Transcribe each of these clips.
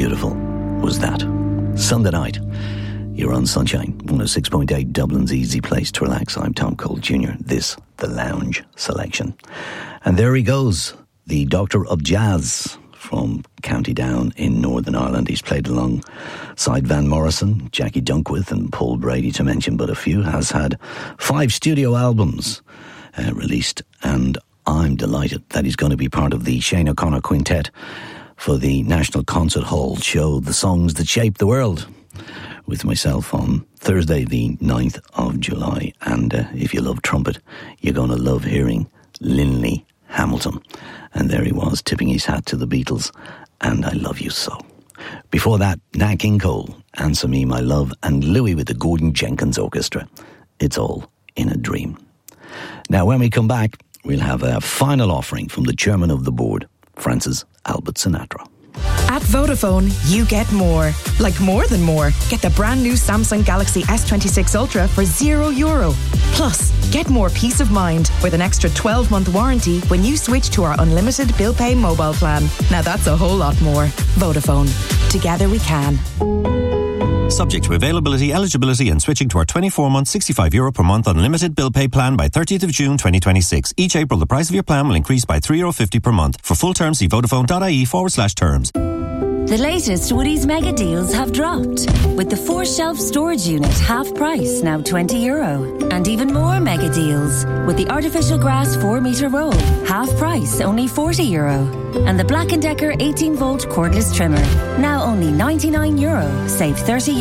beautiful was that? Sunday night, you're on Sunshine 106.8, Dublin's easy place to relax. I'm Tom Cole Jr. This, the Lounge Selection. And there he goes, the Doctor of Jazz from County Down in Northern Ireland. He's played alongside Van Morrison, Jackie Dunkworth and Paul Brady, to mention but a few. Has had 5 studio albums released, and I'm delighted that he's going to be part of the Shane O'Connor Quintet for the National Concert Hall show, The Songs That Shape the World, with myself on Thursday the 9th of July. And if you love trumpet, you're going to love hearing Linley Hamilton. And there he was, tipping his hat to the Beatles, and I Love You So. Before that, Nat King Cole, Answer Me My Love, and Louis with the Gordon Jenkins Orchestra. It's All in a Dream. Now, when we come back, we'll have a final offering from the chairman of the board, Francis Albert Sinatra. At Vodafone, you get more. Like more than more. Get the brand new Samsung Galaxy S26 Ultra for €0. Plus, get more peace of mind with an extra 12-month warranty when you switch to our unlimited bill pay mobile plan. Now that's a whole lot more. Vodafone. Together we can. Subject to availability, eligibility and switching to our 24-month €65 per month unlimited bill pay plan by 30th of June 2026. Each April, the price of your plan will increase by €3.50 per month. For full terms, see vodafone.ie/terms. The latest Woodies mega deals have dropped, with the 4-shelf storage unit half price, now €20. And even more mega deals, with the artificial grass 4-metre roll, half price, only €40. And the Black & Decker 18-volt cordless trimmer, now only €99, save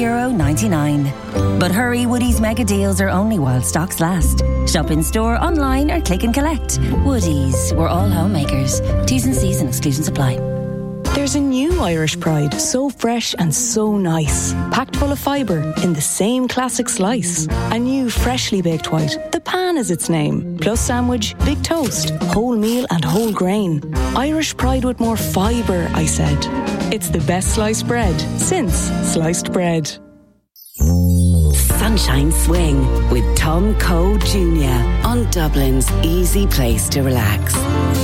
€30.99. But hurry, Woodies mega deals are only while stocks last. Shop in store, online or click and collect. Woodies, we're all homemakers. T's and C's and exclusions apply. There's a new Irish Pride, so fresh and so nice. Packed full of fibre in the same classic slice. A new freshly baked white, the pan is its name. Plus sandwich, big toast, whole meal and whole grain. Irish Pride with more fibre, I said. It's the best sliced bread since sliced bread. Sunshine Swing with Tom Cole Jr. on Dublin's easy place to relax.